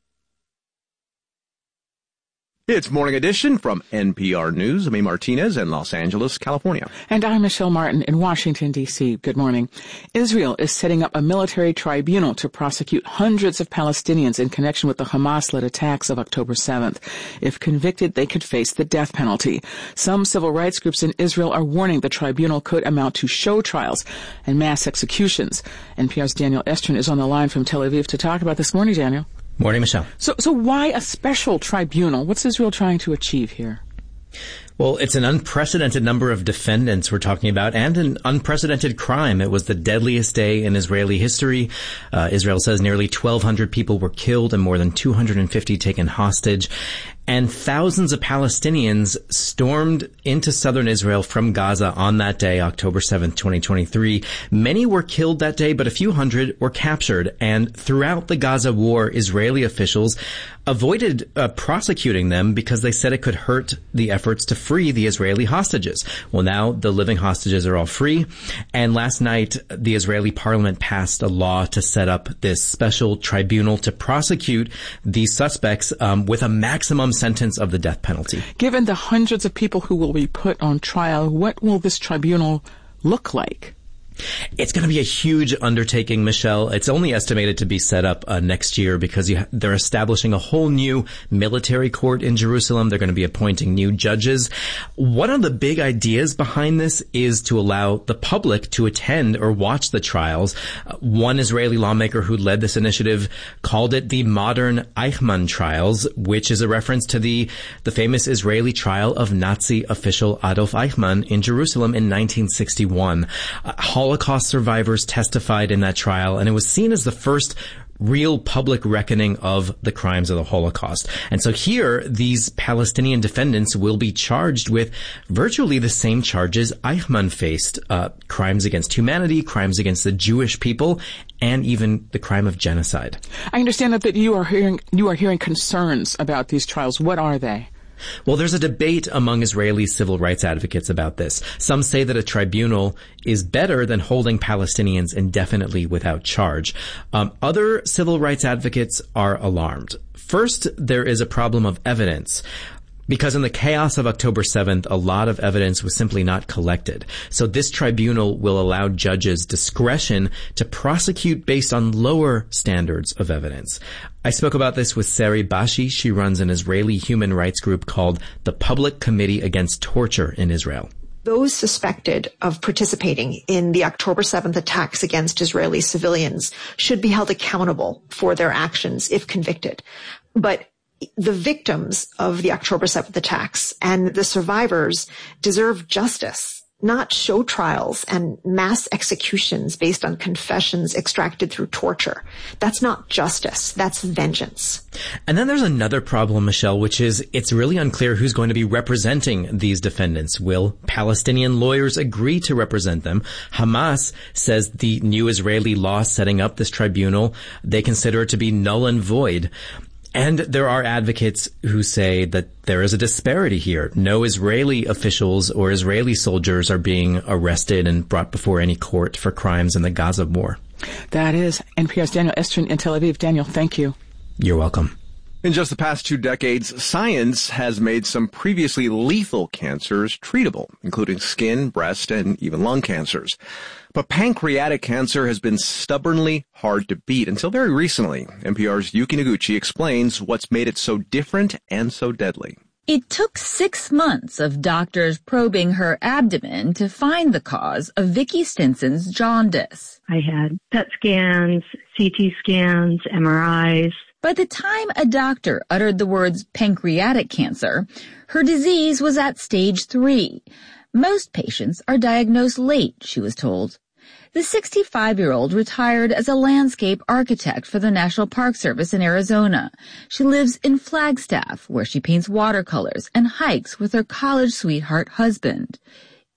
Speaker 13: It's Morning Edition from N P R News. I'm Martinez in Los Angeles, California.
Speaker 12: And I'm Michelle Martin in Washington, D C. Good morning. Israel is setting up a military tribunal to prosecute hundreds of Palestinians in connection with the Hamas-led attacks of October seventh. If convicted, they could face the death penalty. Some civil rights groups in Israel are warning the tribunal could amount to show trials and mass executions. N P R's Daniel Estrin is on the line from Tel Aviv to talk about this. Morning, Daniel.
Speaker 16: Morning, Michelle.
Speaker 12: So, so why a special tribunal? What's Israel trying to achieve here?
Speaker 16: Well, it's an unprecedented number of defendants we're talking about, and an unprecedented crime. It was the deadliest day in Israeli history. Uh, Israel says nearly twelve hundred people were killed and more than two hundred fifty taken hostage. And thousands of Palestinians stormed into southern Israel from Gaza on that day, October seventh, twenty twenty-three. Many were killed that day, but a few hundred were captured. And throughout the Gaza war, Israeli officials avoided uh, prosecuting them because they said it could hurt the efforts to free the Israeli hostages. Well, now the living hostages are all free. And last night, the Israeli parliament passed a law to set up this special tribunal to prosecute these suspects um, with a maximum sentence of the death penalty.
Speaker 12: Given the hundreds of people who will be put on trial, what will this tribunal look like?
Speaker 16: It's going to be a huge undertaking, Michelle. It's only estimated to be set up uh, next year because you ha- they're establishing a whole new military court in Jerusalem. They're going to be appointing new judges. One of the big ideas behind this is to allow the public to attend or watch the trials. Uh, one Israeli lawmaker who led this initiative called it the modern Eichmann trials, which is a reference to the, the famous Israeli trial of Nazi official Adolf Eichmann in Jerusalem in nineteen sixty-one. Uh, Holocaust survivors testified in that trial, and it was seen as the first real public reckoning of the crimes of the Holocaust. And so here, these Palestinian defendants will be charged with virtually the same charges Eichmann faced, uh, crimes against humanity, crimes against the Jewish people, and even the crime of genocide.
Speaker 12: I understand that, that you are hearing, you are hearing concerns about these trials. What are they?
Speaker 16: Well, there's a debate among Israeli civil rights advocates about this. Some say that a tribunal is better than holding Palestinians indefinitely without charge. Um, other civil rights advocates are alarmed. First, there is a problem of evidence. Because in the chaos of October seventh, a lot of evidence was simply not collected. So this tribunal will allow judges discretion to prosecute based on lower standards of evidence. I spoke about this with Sari Bashi. She runs an Israeli human rights group called the Public Committee Against Torture in Israel.
Speaker 17: Those suspected of participating in the October seventh attacks against Israeli civilians should be held accountable for their actions if convicted. But the victims of the October seventh attacks and the survivors deserve justice, not show trials and mass executions based on confessions extracted through torture. That's not justice. That's vengeance.
Speaker 16: And then there's another problem, Michelle, which is it's really unclear who's going to be representing these defendants. Will Palestinian lawyers agree to represent them? Hamas says the new Israeli law setting up this tribunal, they consider it to be null and void. And there are advocates who say that there is a disparity here. No Israeli officials or Israeli soldiers are being arrested and brought before any court for crimes in the Gaza war.
Speaker 12: That is N P R's Daniel Estrin in Tel Aviv. Daniel, thank you.
Speaker 16: You're welcome.
Speaker 13: In just the past two decades, science has made some previously lethal cancers treatable, including skin, breast, and even lung cancers. But pancreatic cancer has been stubbornly hard to beat until very recently. N P R's Yuki Noguchi explains what's made it so different and so deadly.
Speaker 18: It took six months of doctors probing her abdomen to find the cause of Vicky Stinson's jaundice.
Speaker 19: I had P E T scans, C T scans, M R Is.
Speaker 18: By the time a doctor uttered the words pancreatic cancer, her disease was at stage three. Most patients are diagnosed late, she was told. The sixty-five-year-old retired as a landscape architect for the National Park Service in Arizona. She lives in Flagstaff, where she paints watercolors and hikes with her college sweetheart husband.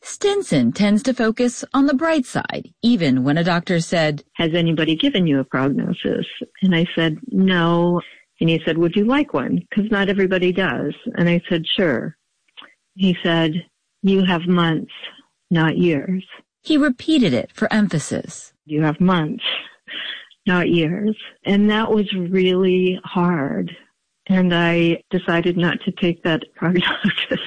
Speaker 18: Stinson tends to focus on the bright side, even when a doctor said,
Speaker 19: "Has anybody given you a prognosis?" And I said, "No." And he said, "Would you like one? Because not everybody does." And I said, "Sure." He said, "You have months, not years."
Speaker 18: He repeated it for emphasis.
Speaker 19: "You have months, not years." And that was really hard. And I decided not to take that prognosis.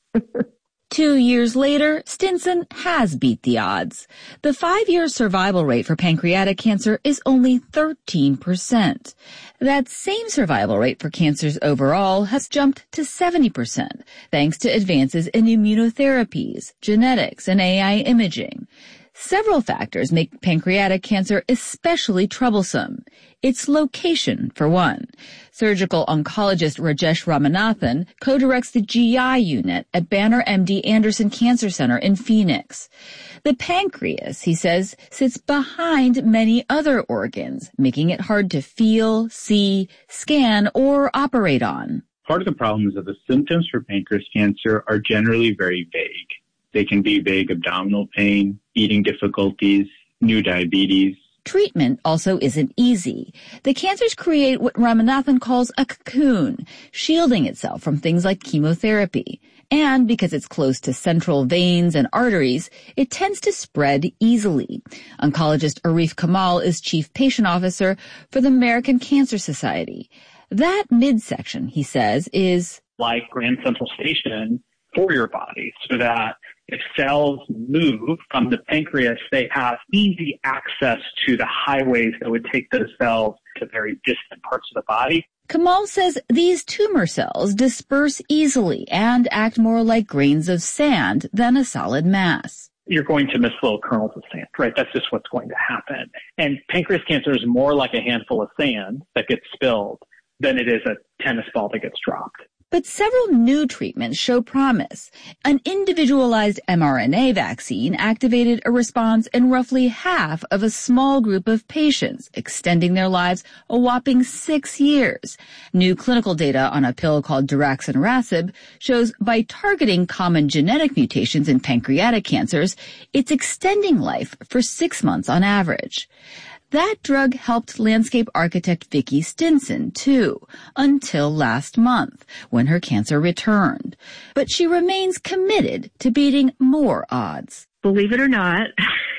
Speaker 18: Two years later, Stinson has beat the odds. The five-year survival rate for pancreatic cancer is only thirteen percent. That same survival rate for cancers overall has jumped to seventy percent, thanks to advances in immunotherapies, genetics, and A I imaging. Several factors make pancreatic cancer especially troublesome. Its location, for one. Surgical oncologist Rajesh Ramanathan co-directs the G I unit at Banner M D Anderson Cancer Center in Phoenix. The pancreas, he says, sits behind many other organs, making it hard to feel, see, scan, or operate on.
Speaker 2: Part of the problem is that the symptoms for pancreas cancer are generally very vague. They can be vague abdominal pain, eating difficulties, new diabetes.
Speaker 18: Treatment also isn't easy. The cancers create what Ramanathan calls a cocoon, shielding itself from things like chemotherapy. And because it's close to central veins and arteries, it tends to spread easily. Oncologist Arif Kamal is chief patient officer for the American Cancer Society. That midsection, he says, is
Speaker 20: like Grand Central Station for your body, so that if cells move from the pancreas, they have easy access to the highways that would take those cells to very distant parts of the body.
Speaker 18: Kamal says these tumor cells disperse easily and act more like grains of sand than a solid mass.
Speaker 20: You're going to miss little kernels of sand, right? That's just what's going to happen. And pancreas cancer is more like a handful of sand that gets spilled than it is a tennis ball that gets dropped.
Speaker 18: But several new treatments show promise. An individualized mRNA vaccine activated a response in roughly half of a small group of patients, extending their lives a whopping six years. New clinical data on a pill called daraxonrasib shows by targeting common genetic mutations in pancreatic cancers, it's extending life for six months on average. That drug helped landscape architect Vicki Stinson, too, until last month, when her cancer returned. But she remains committed to beating more odds.
Speaker 19: Believe it or not,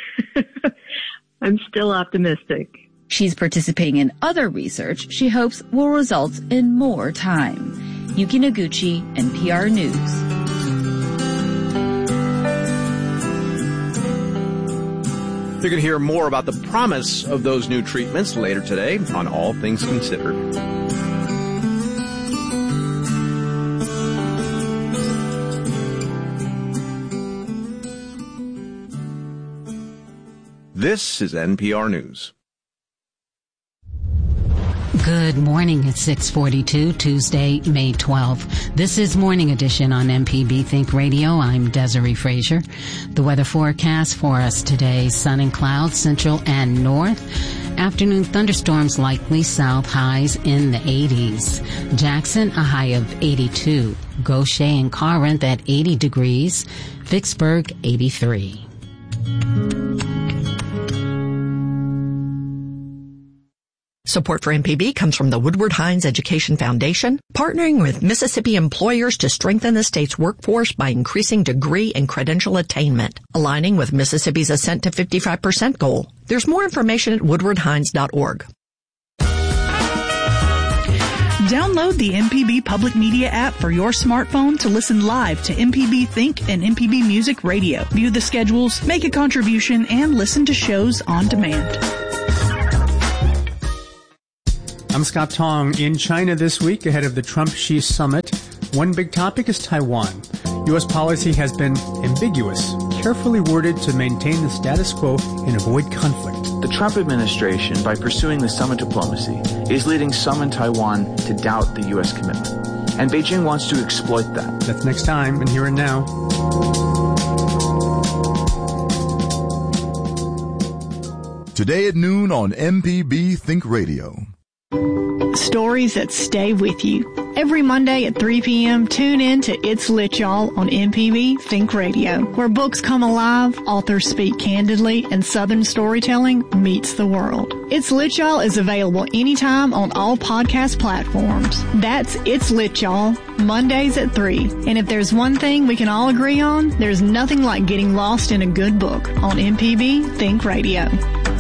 Speaker 19: I'm still optimistic.
Speaker 18: She's participating in other research she hopes will result in more time. Yuki Noguchi, N P R News.
Speaker 13: You're going to hear more about the promise of those new treatments later today on All Things Considered. This is N P R News.
Speaker 1: Good morning. It's six forty-two, Tuesday, May twelfth. This is Morning Edition on M P B Think Radio. I'm Desiree Frazier. The weather forecast for us today, sun and clouds, central and north. Afternoon thunderstorms likely, south, highs in the eighties. Jackson, a high of eighty-two. Goshen and Corinth at eighty degrees. Vicksburg, eighty-three.
Speaker 21: Support for M P B comes from the Woodward Hines Education Foundation, partnering with Mississippi employers to strengthen the state's workforce by increasing degree and credential attainment, aligning with Mississippi's Ascent to fifty-five percent goal. There's more information at woodward hines dot org.
Speaker 24: Download the M P B Public Media app for your smartphone to listen live to M P B Think and M P B Music Radio. View the schedules, make a contribution, and listen to shows on demand.
Speaker 25: I'm Scott Tong. In China this week, ahead of the Trump-Xi summit, one big topic is Taiwan. U S policy has been ambiguous, carefully worded to maintain the status quo and avoid conflict.
Speaker 26: The Trump administration, by pursuing the summit diplomacy, is leading some in Taiwan to doubt the U S commitment. And Beijing wants to exploit that.
Speaker 25: That's next time, and here and now.
Speaker 22: Today at noon on M P B Think Radio.
Speaker 24: stories that stay with you. Every Monday at three p.m., tune in to It's Lit Y'all on M P B Think Radio, where books come alive, authors speak candidly, and Southern storytelling meets the world. It's Lit Y'all is available anytime on all podcast platforms. That's It's Lit Y'all, Mondays at three. And if there's one thing we can all agree on, there's nothing like getting lost in a good book on M P B Think Radio.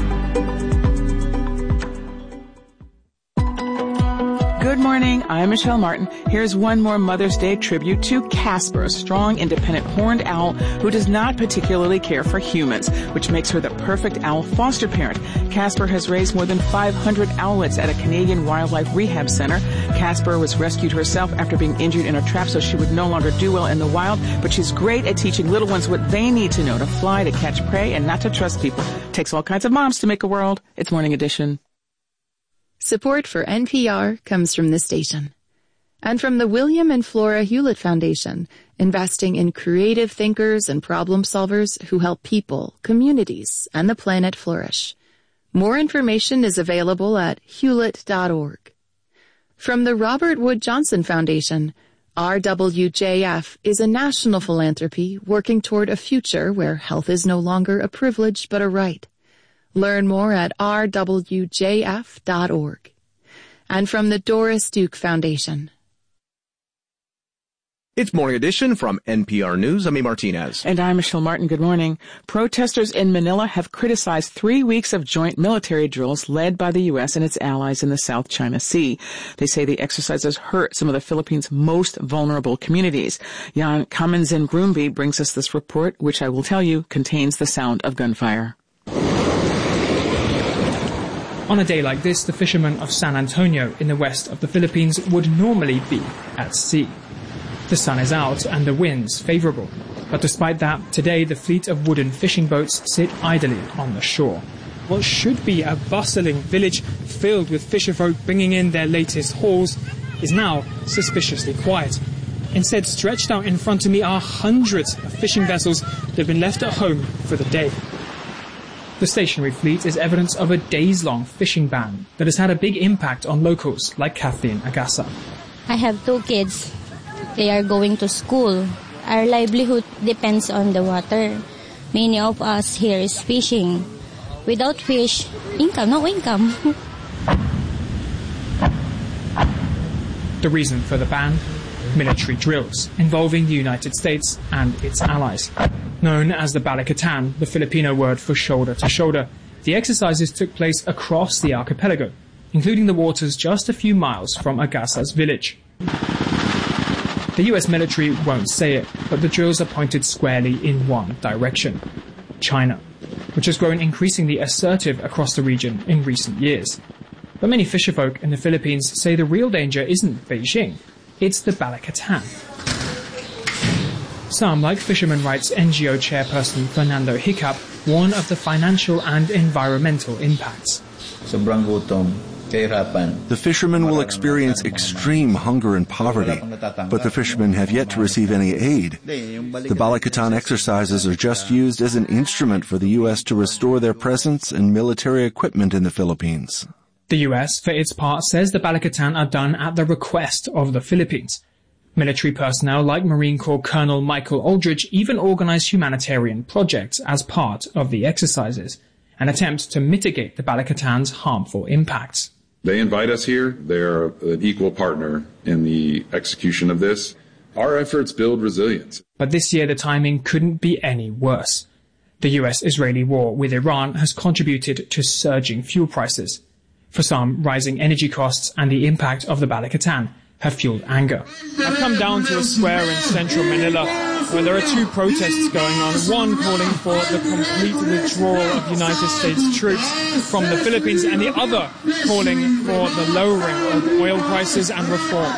Speaker 12: Good morning. I'm Michelle Martin. Here's one more Mother's Day tribute to Casper, a strong, independent horned owl who does not particularly care for humans, which makes her the perfect owl foster parent. Casper has raised more than five hundred owlets at a Canadian wildlife rehab center. Casper was rescued herself after being injured in a trap so she would no longer do well in the wild, but she's great at teaching little ones what they need to know to fly, to catch prey, and not to trust people. Takes all kinds of moms to make a world. It's Morning Edition.
Speaker 23: Support for N P R comes from this station. And from the William and Flora Hewlett Foundation, investing in creative thinkers and problem solvers who help people, communities, and the planet flourish. More information is available at hewlett dot org. From the Robert Wood Johnson Foundation, R W J F is a national philanthropy working toward a future where health is no longer a privilege but a right. Learn more at r w j f dot org. And from the Doris Duke Foundation.
Speaker 13: It's Morning Edition from N P R News. I'm E. Martinez.
Speaker 12: And I'm Michelle Martin. Good morning. Protesters in Manila have criticized three weeks of joint military drills led by the U S and its allies in the South China Sea. They say the exercises hurt some of the Philippines' most vulnerable communities. Jan Kamenzen-Brumby brings us this report, which I will tell you contains the sound of gunfire.
Speaker 3: On a day like this, the fishermen of San Antonio in the west of the Philippines would normally be at sea. The sun is out and the wind's favorable. But despite that, today the fleet of wooden fishing boats sit idly on the shore. What should be a bustling village filled with fisherfolk bringing in their latest hauls is now suspiciously quiet. Instead, stretched out in front of me are hundreds of fishing vessels that have been left at home for the day. The stationary fleet is evidence of a days-long fishing ban that has had a big impact on locals like Kathleen Agasa.
Speaker 4: I have two kids. They are going to school. Our livelihood depends on the water. Many of us here is fishing. Without fish, income, no income.
Speaker 3: The reason for the ban? Military drills involving the United States and its allies. Known as the Balikatan, the Filipino word for shoulder to shoulder, the exercises took place across the archipelago, including the waters just a few miles from Agasa's village. The U S military won't say it, but the drills are pointed squarely in one direction: China, which has grown increasingly assertive across the region in recent years. But many fisherfolk in the Philippines say the real danger isn't Beijing, it's the Balikatan. Some, like fishermen rights N G O chairperson Fernando Hiccup, warn of the financial and environmental impacts.
Speaker 5: The fishermen will experience extreme hunger and poverty, but the fishermen have yet to receive any aid. The Balikatan exercises are just used as an instrument for the U S to restore their presence and military equipment in the Philippines.
Speaker 3: The U S, for its part, says the Balikatan are done at the request of the Philippines. Military personnel like Marine Corps Colonel Michael Aldridge even organize humanitarian projects as part of the exercises, an attempt to mitigate the Balikatan's harmful impacts.
Speaker 6: They invite us here. They're an equal partner in the execution of this. Our efforts build resilience.
Speaker 3: But this year the timing couldn't be any worse. The U S-Israeli war with Iran has contributed to surging fuel prices. For some, rising energy costs and the impact of the Balikatan have fueled anger. I've come down to a square in central Manila where there are two protests going on, one calling for the complete withdrawal of United States troops from the Philippines and the other calling for the lowering of oil prices and reform.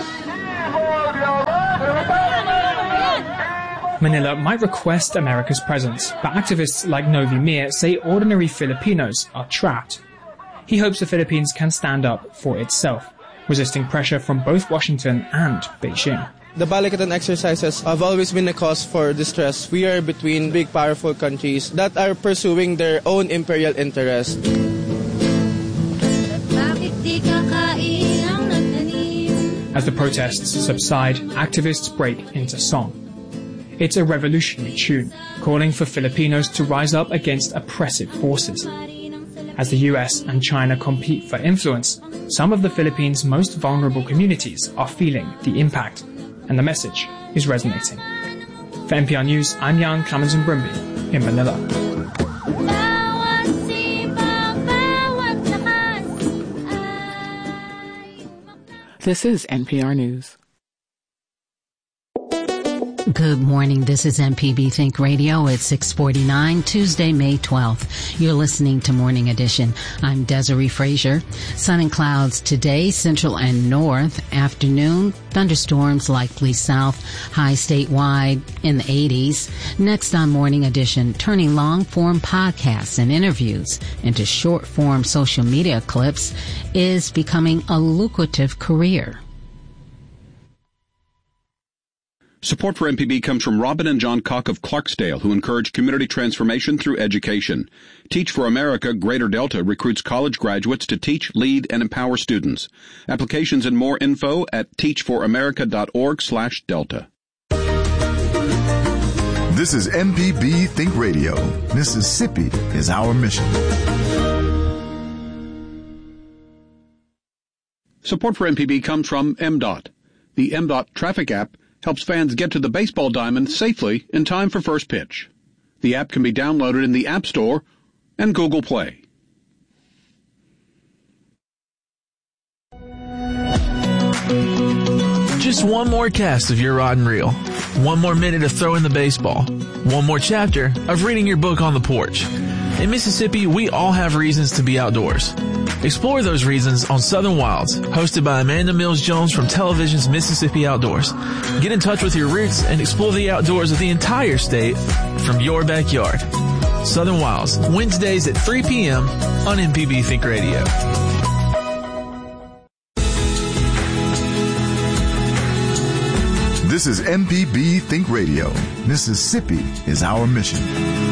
Speaker 3: Manila might request America's presence, but activists like Novi Mir say ordinary Filipinos are trapped. He hopes the Philippines can stand up for itself, resisting pressure from both Washington and Beijing.
Speaker 7: The Balikatan exercises have always been a cause for distress. We are between big, powerful countries that are pursuing their own imperial interests.
Speaker 3: As the protests subside, activists break into song. It's a revolutionary tune, calling for Filipinos to rise up against oppressive forces. As the U S and China compete for influence, some of the Philippines' most vulnerable communities are feeling the impact, and the message is resonating. For N P R News, I'm Jan Clemens Brumby in Manila.
Speaker 12: This is N P R News.
Speaker 1: Good morning. This is M P B Think Radio at six forty-nine, Tuesday, May twelfth. You're listening to Morning Edition. I'm Desiree Frazier. Sun and clouds today, central and north. Afternoon, thunderstorms likely south. High statewide in the eighties. Next on Morning Edition, turning long-form podcasts and interviews into short-form social media clips is becoming a lucrative career.
Speaker 8: Support for M P B comes from Robin and John Cock of Clarksdale, who encourage community transformation through education. Teach for America Greater Delta recruits college graduates to teach, lead, and empower students. Applications and more info at teach for america dot org slash delta.
Speaker 22: This is M P B Think Radio. Mississippi is our mission.
Speaker 8: Support for M P B comes from M DOT. The M DOT traffic app helps fans get to the baseball diamond safely in time for first pitch. The app can be downloaded in the App Store and Google Play.
Speaker 9: Just one more cast of your rod and reel. One more minute of throwing the baseball. One more chapter of reading your book on the porch. In Mississippi, we all have reasons to be outdoors. Explore those reasons on Southern Wilds, hosted by Amanda Mills-Jones from television's Mississippi Outdoors. Get in touch with your roots and explore the outdoors of the entire state from your backyard. Southern Wilds, Wednesdays at three p.m. on M P B Think Radio.
Speaker 22: This is M P B Think Radio. Mississippi is our mission.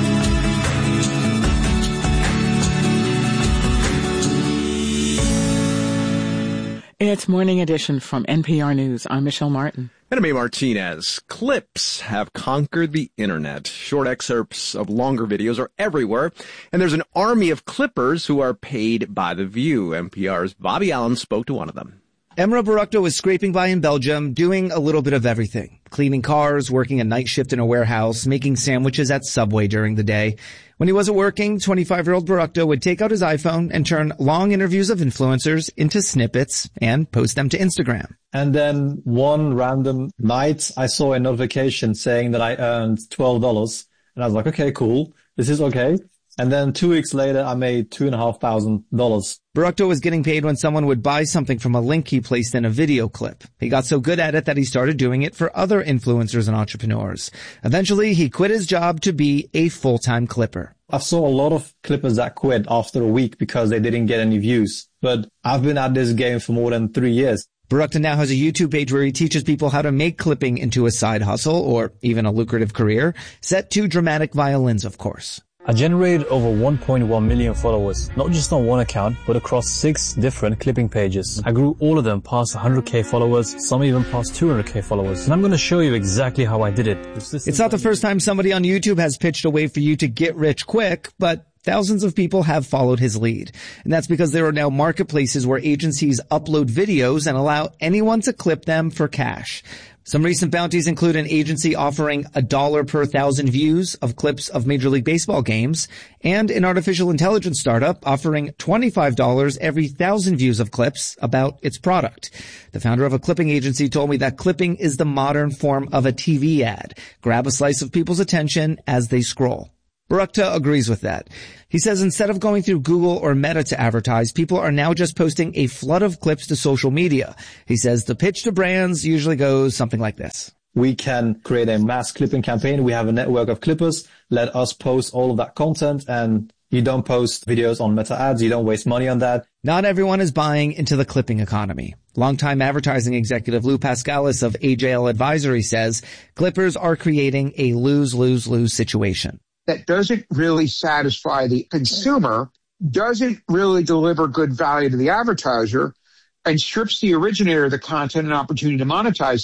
Speaker 12: It's Morning Edition from N P R News. I'm Michelle Martin.
Speaker 13: And I'm A. Martinez. Clips have conquered the internet. Short excerpts of longer videos are everywhere, and there's an army of clippers who are paid by the view. N P R's Bobby Allen spoke to one of them.
Speaker 10: Emra Barakto was scraping by in Belgium, doing a little bit of everything. Cleaning cars, working a night shift in a warehouse, making sandwiches at Subway during the day. When he wasn't working, twenty-five-year-old Barakto would take out his iPhone and turn long interviews of influencers into snippets and post them to Instagram.
Speaker 11: And then one random night, I saw a notification saying that I earned twelve dollars. And I was like, okay, cool. This is okay. And then two weeks later, I made two and a half thousand dollars.
Speaker 10: Barakto was getting paid when someone would buy something from a link he placed in a video clip. He got so good at it that he started doing it for other influencers and entrepreneurs. Eventually, he quit his job to be a full-time clipper.
Speaker 11: I saw a lot of clippers that quit after a week because they didn't get any views. But I've been at this game for more than three years.
Speaker 10: Barakto now has a YouTube page where he teaches people how to make clipping into a side hustle or even a lucrative career, set to dramatic violins, of course.
Speaker 14: I generated over one point one million followers, not just on one account, but across six different clipping pages. I grew all of them past one hundred K followers, some even past two hundred K followers. And I'm going to show you exactly how I did it.
Speaker 10: It's not the first time somebody on YouTube has pitched a way for you to get rich quick, but thousands of people have followed his lead. And that's because there are now marketplaces where agencies upload videos and allow anyone to clip them for cash. Some recent bounties include an agency offering a dollar per thousand views of clips of Major League Baseball games and an artificial intelligence startup offering twenty-five dollars every thousand views of clips about its product. The founder of a clipping agency told me that clipping is the modern form of a T V ad. Grab a slice of people's attention as they scroll. Barakto agrees with that. He says instead of going through Google or Meta to advertise, people are now just posting a flood of clips to social media. He says the pitch to brands usually goes something like this.
Speaker 11: We can create a mass clipping campaign. We have a network of clippers. Let us post all of that content, and you don't post videos on Meta ads. You don't waste money on that.
Speaker 10: Not everyone is buying into the clipping economy. Longtime advertising executive Lou Pascalis of A J L Advisory says clippers are creating a lose-lose-lose situation.
Speaker 15: That doesn't really satisfy the consumer, doesn't really deliver good value to the advertiser,
Speaker 2: and strips the originator of the content an opportunity to monetize.